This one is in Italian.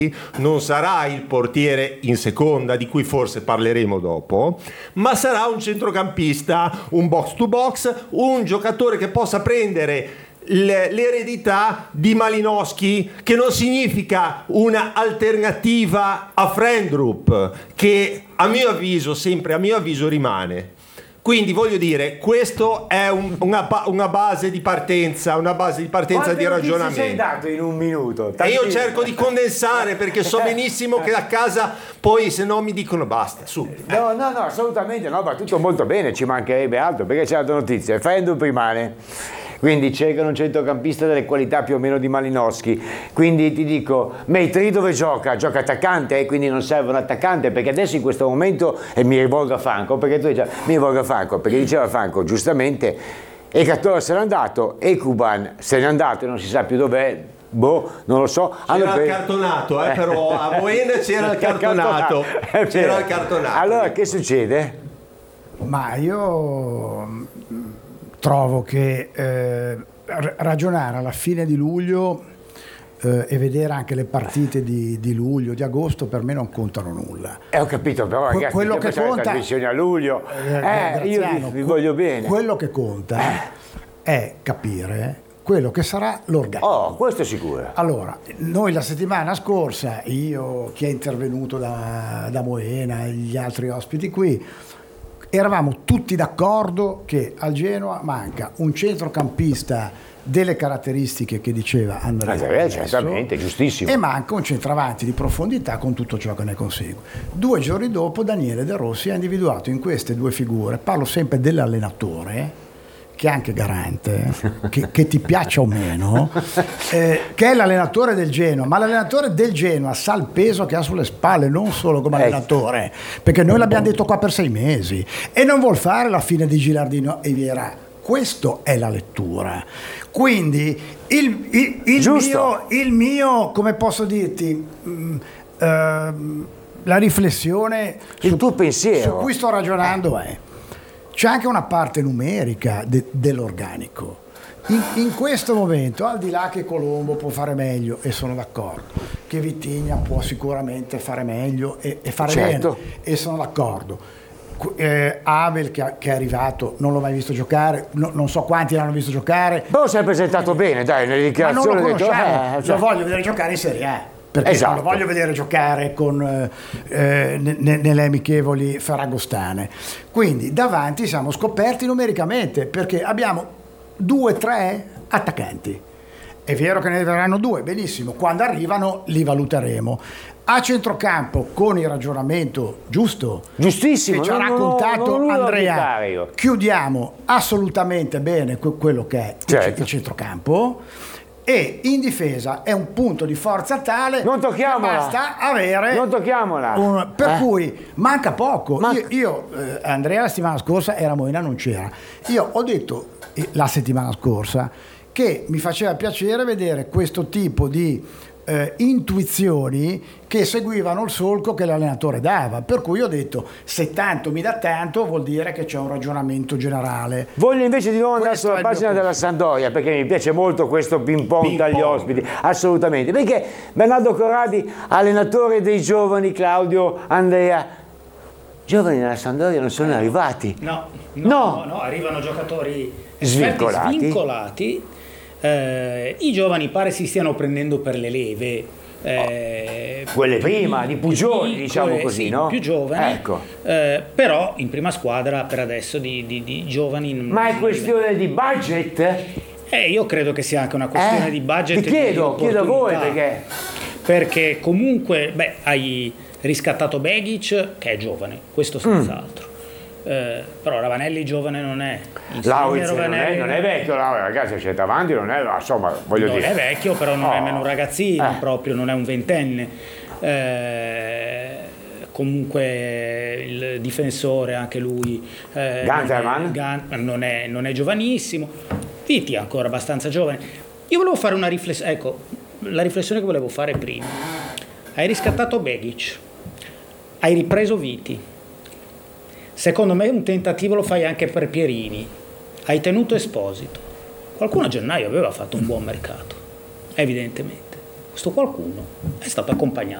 non sarà il portiere in seconda, di cui forse parleremo dopo, ma sarà un centrocampista, un box to box, un giocatore che possa prendere l'eredità di Malinowski, che non significa una alternativa a Frendrup, che a mio avviso rimane. Quindi voglio dire, questo è una base di partenza, di ragionamento. Sei dato in un minuto. E io cerco di condensare, perché so benissimo che a casa poi se no mi dicono basta, su. No, assolutamente no, va tutto molto bene, ci mancherebbe altro, perché c'è la notizia, Frendrup rimane. Quindi cercano un centrocampista delle qualità più o meno di Malinowski. Quindi ti dico, Meitri dove gioca? Gioca attaccante, quindi non serve un attaccante, perché adesso in questo momento, e mi rivolgo a Franco, perché diceva Franco giustamente, Ekator se n'è andato, Ekuban se n'è andato e non si sa più dov'è. Non lo so. C'era il cartonato, però a Moena c'era il cartonato. C'era il cartonato. Allora che succede? Ma io trovo che ragionare alla fine di luglio e vedere anche le partite di luglio, di agosto, per me non contano nulla. Ho capito, però ragazzi, quello che conta, le trasmissioni a luglio, io vi voglio bene. Quello che conta è capire quello che sarà l'organico. Oh, questo è sicuro. Allora, noi la settimana scorsa, io, chi è intervenuto da Moena e gli altri ospiti qui, eravamo tutti d'accordo che al Genoa manca un centrocampista delle caratteristiche che diceva Andrea, certamente, giustissimo, e manca un centravanti di profondità con tutto ciò che ne consegue. 2 giorni dopo Daniele De Rossi ha individuato in queste 2 figure, parlo sempre dell'allenatore, che è anche garante, che ti piaccia o meno, che è l'allenatore del Genoa, ma l'allenatore del Genoa sa il peso che ha sulle spalle, non solo come allenatore, perché noi l'abbiamo detto qua per 6 mesi, e non vuol fare la fine di Gilardino e Vieira. Questo è la lettura. Quindi il mio, come posso dirti, la riflessione, il tuo pensiero su cui sto ragionando è: c'è anche una parte numerica dell'organico. In questo momento, al di là che Colombo può fare meglio, e sono d'accordo, che Vitinha può sicuramente fare meglio e fare bene, e sono d'accordo. Abel che è arrivato, non l'ho mai visto giocare, non so quanti l'hanno visto giocare. Però si è presentato bene, dai, nelle dichiarazioni. Ma non lo conosciamo, lo voglio vedere giocare in Serie A. Perché non lo voglio vedere giocare nelle amichevoli ferragostane. Quindi davanti siamo scoperti numericamente, perché abbiamo 2-3 attaccanti. È vero che ne verranno 2, benissimo, quando arrivano li valuteremo. A centrocampo, con il ragionamento giustissimo che ci ha raccontato Andrea, chiudiamo assolutamente bene quello che è il centrocampo. E in difesa è un punto di forza tale, non tocchiamola, basta avere, non tocchiamola, per cui manca poco. Io Andrea la settimana scorsa era a Moena, non c'era. Io ho detto la settimana scorsa che mi faceva piacere vedere questo tipo di intuizioni che seguivano il solco che l'allenatore dava, per cui ho detto: se tanto mi dà tanto, vuol dire che c'è un ragionamento generale. Voglio invece di nuovo andare sulla pagina della Sampdoria, perché mi piace molto questo ping pong dagli ospiti, assolutamente, perché Bernardo Corradi, allenatore dei giovani, Claudio, Andrea, giovani nella Sampdoria non sono arrivati. No, arrivano giocatori svincolati. I giovani pare si stiano prendendo per le leve, quelle prima di Pugioli, diciamo così, no? Più giovani, ecco. Però in prima squadra per adesso di giovani. Ma è questione di budget? Io credo che sia anche una questione di budget. Ti chiedo a voi perché comunque hai riscattato Begic, che è giovane, questo senz'altro. Però Ravanelli giovane non è. Lauritz non è vecchio, ragazzi, c'è davanti, non è, insomma, voglio dire. Non è vecchio, però non è nemmeno un ragazzino, proprio, non è un ventenne. Comunque il difensore, anche lui, Ganterman non è giovanissimo. Viti è ancora abbastanza giovane. Io volevo fare una riflessione, la riflessione che volevo fare prima. Hai riscattato Begic, hai ripreso Viti. Secondo me un tentativo lo fai anche per Pierini. Hai tenuto Esposito. Qualcuno a gennaio aveva fatto un buon mercato, evidentemente. questo qualcuno è stato accompagnato